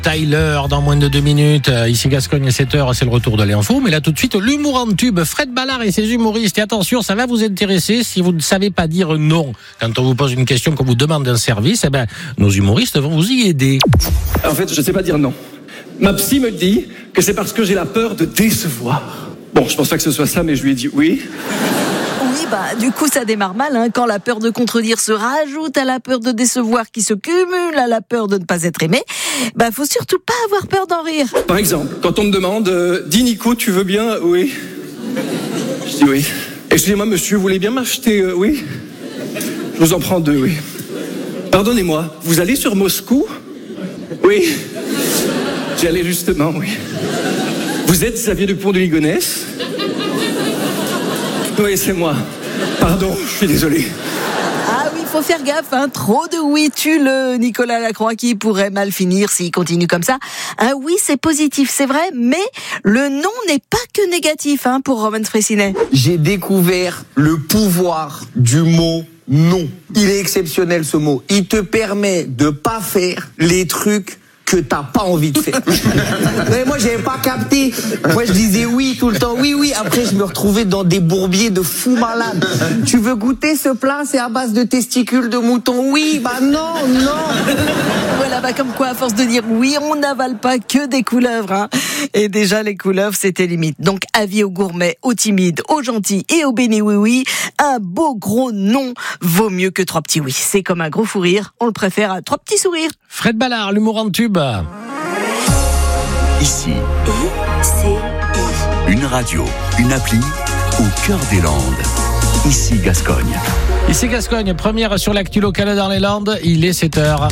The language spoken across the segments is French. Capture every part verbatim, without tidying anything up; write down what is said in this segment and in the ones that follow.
Tyler dans moins de deux minutes. Ici Gascogne à sept heures, c'est le retour de l'info. Mais là tout de suite, l'humour en tube. Fred Ballard et ses humoristes. Et attention, ça va vous intéresser si vous ne savez pas dire non. Quand on vous pose une question, qu'on vous demande un service, eh ben, nos humoristes vont vous y aider. En fait, je ne sais pas dire non. Ma psy me dit que c'est parce que j'ai la peur de décevoir. Bon, je pense pas que ce soit ça, mais je lui ai dit oui. Oui, bah, du coup, ça démarre mal, hein, quand la peur de contredire se rajoute à la peur de décevoir qui se cumule à la peur de ne pas être aimé. Bah, faut surtout pas avoir peur d'en rire. Par exemple, quand on me demande, euh, dis Nico, tu veux bien? Oui. Je dis oui. Excusez-moi, monsieur, vous voulez bien m'acheter? euh, Oui. Je vous en prends deux, oui. Pardonnez-moi, vous allez sur Moscou? Oui. J'y allais justement, oui. Vous êtes Xavier Dupont de Ligonnès? Oui, c'est moi. Pardon, je suis désolé. Ah oui, faut faire gaffe, hein. Trop de oui tue le Nicolas Lacroix qui pourrait mal finir s'il continue comme ça. Un oui, c'est positif, c'est vrai, mais le non n'est pas que négatif, hein, pour Roman Fressinet. J'ai découvert le pouvoir du mot non. Il est exceptionnel, ce mot. Il te permet de pas faire les trucs que t'as pas envie de faire. Mais moi, j'avais pas capté. Moi, je disais oui tout le temps. Oui, oui. Après, je me retrouvais dans des bourbiers de fous malades. Tu veux goûter ce plat? C'est à base de testicules de mouton. Oui, bah non, non. Voilà, bah comme quoi, à force de dire oui, on n'avale pas que des couleuvres, hein. Et déjà, les couleuvres, c'était limite. Donc, avis aux gourmets, aux timides, aux gentils et aux bénis oui-oui, un beau gros non vaut mieux que trois petits oui. C'est comme un gros fou rire. On le préfère à trois petits sourires. Fred Ballard, l'humour en tube. Ici, I, C, I. une radio, une appli au cœur des Landes. Ici Gascogne. Ici Gascogne, première sur l'actu locale dans les Landes. Il est sept heures.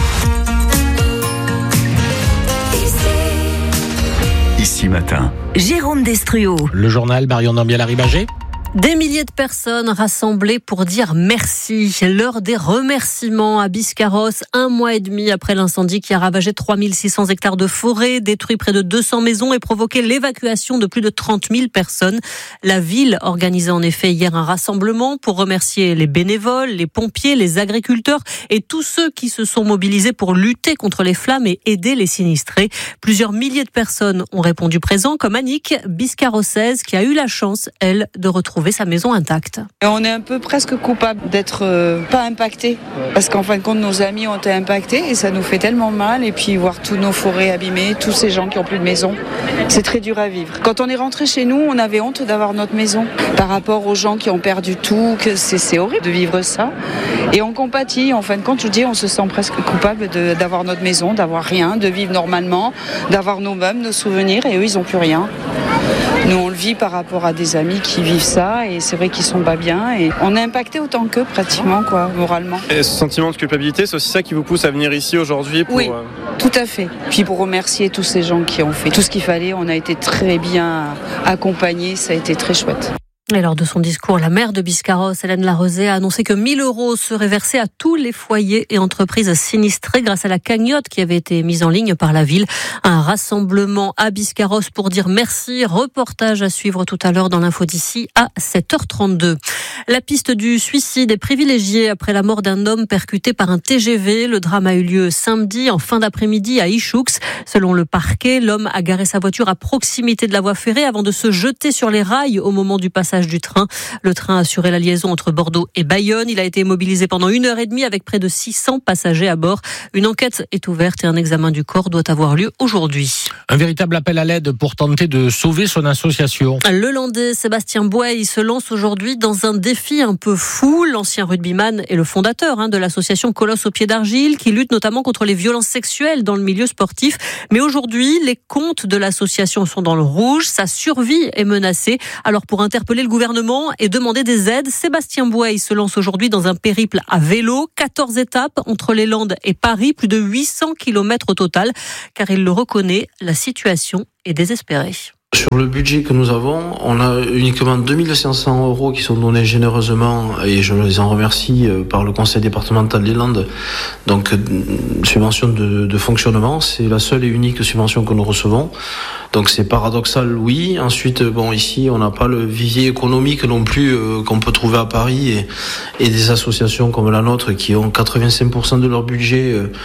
Ici matin. Jérôme Destruau. Le journal, Marion Dambiel-Arribagé. Des milliers de personnes rassemblées pour dire merci. L'heure des remerciements à Biscarrosse, un mois et demi après l'incendie qui a ravagé trois mille six cents hectares de forêt, détruit près de deux cents maisons et provoqué l'évacuation de plus de trente mille personnes. La ville organisait en effet hier un rassemblement pour remercier les bénévoles, les pompiers, les agriculteurs et tous ceux qui se sont mobilisés pour lutter contre les flammes et aider les sinistrés. Plusieurs milliers de personnes ont répondu présent, comme Annick, biscarrossaise, qui a eu la chance, elle, de retrouver sa maison intacte. Et on est un peu presque coupable d'être euh, pas impactés, parce qu'en fin de compte nos amis ont été impactés et ça nous fait tellement mal, et puis voir tous nos forêts abîmées, tous ces gens qui n'ont plus de maison, c'est très dur à vivre. Quand on est rentré chez nous, on avait honte d'avoir notre maison par rapport aux gens qui ont perdu tout, que c'est, c'est horrible de vivre ça, et on compatit. En fin de compte, je vous dis, on se sent presque coupable de, d'avoir notre maison, d'avoir rien, de vivre normalement, d'avoir nos meubles, nos souvenirs, et eux ils n'ont plus rien. Nous on le vit par rapport à des amis qui vivent ça, et c'est vrai qu'ils sont pas bien, et on est impacté autant qu'eux pratiquement, quoi, moralement. Et ce sentiment de culpabilité, c'est aussi ça qui vous pousse à venir ici aujourd'hui pour... Oui, euh... tout à fait. Puis pour remercier tous ces gens qui ont fait tout ce qu'il fallait, on a été très bien accompagnés, ça a été très chouette. Et lors de son discours, la maire de Biscarrosse, Hélène Larosée, a annoncé que mille euros seraient versés à tous les foyers et entreprises sinistrés grâce à la cagnotte qui avait été mise en ligne par la ville. Un rassemblement à Biscarrosse pour dire merci. Reportage à suivre tout à l'heure dans l'info d'ici à sept heures trente-deux. La piste du suicide est privilégiée après la mort d'un homme percuté par un T G V. Le drame a eu lieu samedi en fin d'après-midi à Ichoux. Selon le parquet, l'homme a garé sa voiture à proximité de la voie ferrée avant de se jeter sur les rails au moment du passage du train. Le train assurait la liaison entre Bordeaux et Bayonne. Il a été mobilisé pendant une heure et demie avec près de six cents passagers à bord. Une enquête est ouverte et un examen du corps doit avoir lieu aujourd'hui. Un véritable appel à l'aide pour tenter de sauver son association. Le Landais Sébastien Bouey se lance aujourd'hui dans un défi un peu fou. L'ancien rugbyman et le fondateur hein, de l'association Colosse au pied d'argile qui lutte notamment contre les violences sexuelles dans le milieu sportif. Mais aujourd'hui, les comptes de l'association sont dans le rouge. Sa survie est menacée. Alors pour interpeller le gouvernement et demander des aides, Sébastien Bouey se lance aujourd'hui dans un périple à vélo, quatorze étapes entre les Landes et Paris, plus de huit cents kilomètres au total, car il le reconnaît, la situation est désespérée. Sur le budget que nous avons, on a uniquement deux mille cinq cents euros qui sont donnés généreusement, et je les en remercie, par le conseil départemental des Landes. Donc, subvention de, de fonctionnement, c'est la seule et unique subvention que nous recevons. Donc c'est paradoxal, oui. Ensuite, bon, ici, on n'a pas le vivier économique non plus euh, qu'on peut trouver à Paris, et, et des associations comme la nôtre qui ont quatre-vingt-cinq pour cent de leur budget euh,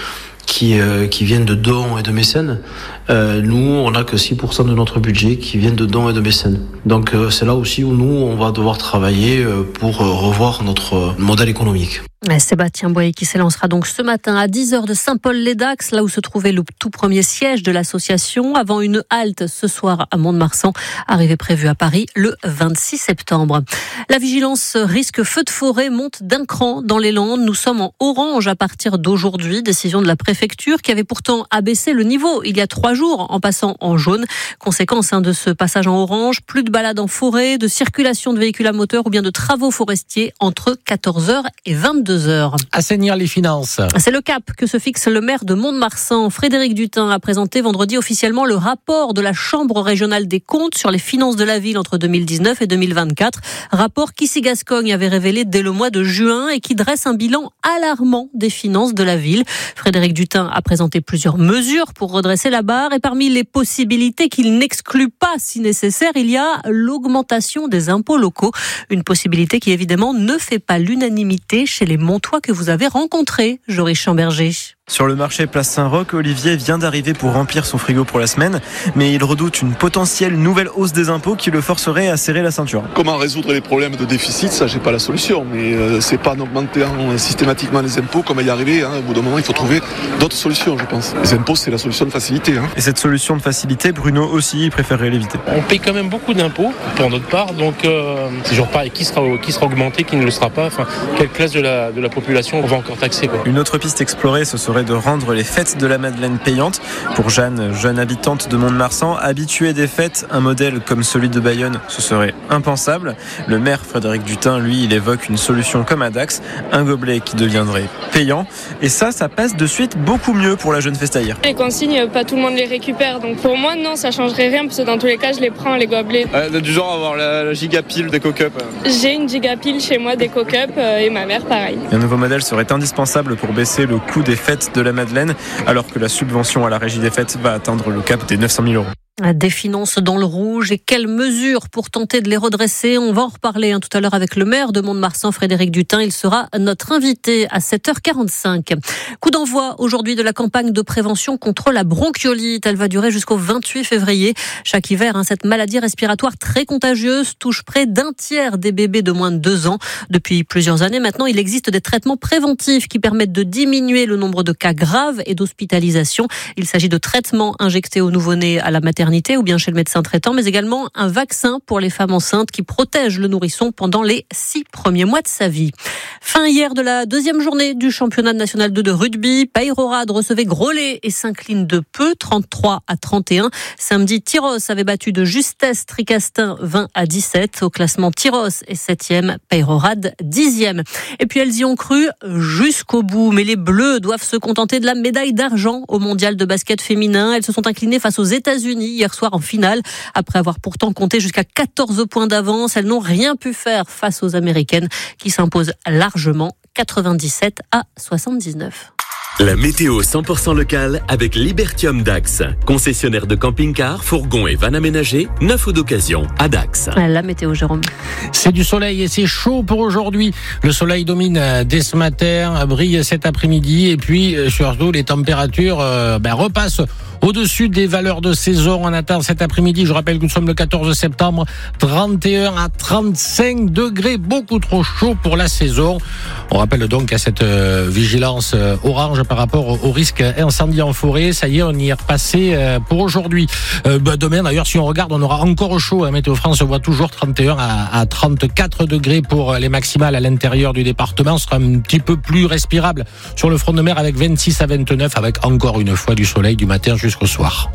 qui, euh, qui viennent de dons et de mécènes. Euh, nous, on n'a que six pour cent de notre budget qui viennent de dons et de mécènes. Donc euh, c'est là aussi où nous, on va devoir travailler euh, pour euh, revoir notre modèle économique. Sébastien Boyer qui s'élancera donc ce matin à dix heures de Saint-Paul-les-Dax, là où se trouvait le tout premier siège de l'association, avant une halte ce soir à Mont-de-Marsan, arrivée prévue à Paris le vingt-six septembre. La vigilance risque feu de forêt monte d'un cran dans les Landes. Nous sommes en orange à partir d'aujourd'hui, décision de la préfecture qui avait pourtant abaissé le niveau il y a trois jours en passant en jaune. Conséquence hein, de ce passage en orange, plus de balades en forêt, de circulation de véhicules à moteur ou bien de travaux forestiers entre quatorze heures et vingt-deux heures. Assainir les finances. C'est le cap que se fixe le maire de Mont-de-Marsan. Frédéric Dutin a présenté vendredi officiellement le rapport de la Chambre régionale des comptes sur les finances de la ville entre deux mille dix-neuf et deux mille vingt-quatre. Rapport qu'Ici Gascogne avait révélé dès le mois de juin et qui dresse un bilan alarmant des finances de la ville. Frédéric Dutin a présenté plusieurs mesures pour redresser la barre et parmi les possibilités qu'il n'exclut pas si nécessaire, il y a l'augmentation des impôts locaux. Une possibilité qui évidemment ne fait pas l'unanimité chez les Montois que vous avez rencontrés, Joris Chamberger. Sur le marché Place Saint-Roch, Olivier vient d'arriver pour remplir son frigo pour la semaine, mais il redoute une potentielle nouvelle hausse des impôts qui le forcerait à serrer la ceinture. Comment résoudre les problèmes de déficit, ça j'ai pas la solution, mais euh, c'est pas en augmentant systématiquement les impôts qu'on va y arriver. Hein. Au bout d'un moment, il faut trouver d'autres solutions, je pense. Les impôts, c'est la solution de facilité. Hein. Et cette solution de facilité, Bruno aussi, il préférerait l'éviter. On paye quand même beaucoup d'impôts pour notre part, donc euh, c'est toujours pareil. Qui sera, qui sera augmenté, qui ne le sera pas. Enfin, quelle classe de la, de la population on va encore taxer, quoi. Une autre piste explorée, ce serait de rendre les fêtes de la Madeleine payantes. Pour Jeanne, jeune habitante de Mont-de-Marsan, habituée des fêtes, un modèle comme celui de Bayonne, ce serait impensable. Le maire Frédéric Dutin, lui, il évoque une solution comme à Dax, un gobelet qui deviendrait payant. Et ça, ça passe de suite beaucoup mieux pour la jeune festaillère. Les consignes, pas tout le monde les récupère. Donc pour moi, non, ça changerait rien, parce que dans tous les cas, je les prends, les gobelets. Euh, du genre avoir la, la gigapile des Cocup. J'ai une gigapile chez moi des Cocup euh, et ma mère, pareil. Un nouveau modèle serait indispensable pour baisser le coût des fêtes de la Madeleine, alors que la subvention à la régie des fêtes va atteindre le cap des neuf cent mille euros. Des finances dans le rouge et quelles mesures pour tenter de les redresser? On va en reparler hein, tout à l'heure avec le maire de Mont-de-Marsan, Frédéric Dutin. Il sera notre invité à sept heures quarante-cinq. Coup d'envoi aujourd'hui de la campagne de prévention contre la bronchiolite. Elle va durer jusqu'au vingt-huit février. Chaque hiver, hein, cette maladie respiratoire très contagieuse touche près d'un tiers des bébés de moins de deux ans. Depuis plusieurs années maintenant, il existe des traitements préventifs qui permettent de diminuer le nombre de cas graves et d'hospitalisation. Il s'agit de traitements injectés aux nouveau-nés à la maternité ou bien chez le médecin traitant, mais également un vaccin pour les femmes enceintes qui protège le nourrisson pendant les six premiers mois de sa vie. Fin hier de la deuxième journée du championnat national deux de rugby. Peyrehorade recevait Groslay et s'incline de peu, trente-trois à trente et un. Samedi, Tyros avait battu de justesse Tricastin vingt à dix-sept. Au classement, Tyros est septième, Peyrehorade dixième. Et puis elles y ont cru jusqu'au bout. Mais les Bleus doivent se contenter de la médaille d'argent au mondial de basket féminin. Elles se sont inclinées face aux États-Unis hier soir en finale. Après avoir pourtant compté jusqu'à quatorze points d'avance, elles n'ont rien pu faire face aux Américaines qui s'imposent largement quatre-vingt-dix-sept à soixante-dix-neuf. La météo cent pour cent locale avec Libertium Dax, concessionnaire de camping-cars, fourgons et vannes aménagés, neuf ou d'occasion à Dax. La météo, Jérôme. C'est du soleil et c'est chaud pour aujourd'hui. Le soleil domine dès ce matin, brille cet après-midi et puis surtout les températures euh, ben, repassent au-dessus des valeurs de saison. On attend cet après-midi, je rappelle que nous sommes le quatorze septembre, trente et un à trente-cinq degrés, beaucoup trop chaud pour la saison. On rappelle donc à cette euh, vigilance euh, orange par rapport au risque incendie en forêt. Ça y est, on y est repassé euh, pour aujourd'hui. Euh, bah, demain d'ailleurs, si on regarde, on aura encore chaud. Hein. Météo France voit toujours trente et un à, à trente-quatre degrés pour les maximales à l'intérieur du département. Ce sera un petit peu plus respirable sur le front de mer avec vingt-six à vingt-neuf, avec encore une fois du soleil du matin jusqu'au soir.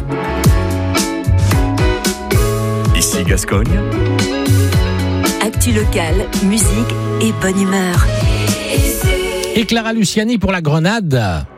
Ici Gascogne. Actu locale, musique et bonne humeur. Et Clara Luciani pour la Grenade.